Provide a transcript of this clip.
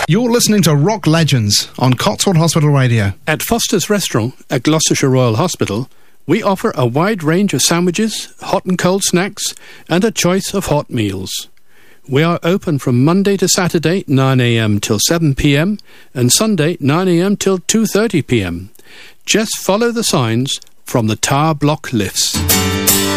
You're listening to Rock Legends on Cotswold Hospital Radio. At Foster's Restaurant at Gloucestershire Royal Hospital, we offer a wide range of sandwiches, hot and cold snacks, and a choice of hot meals. We are open from Monday to Saturday, 9 a.m. till 7 p.m, and Sunday, 9 a.m. till 2:30 p.m. Just follow the signs from the tower block lifts.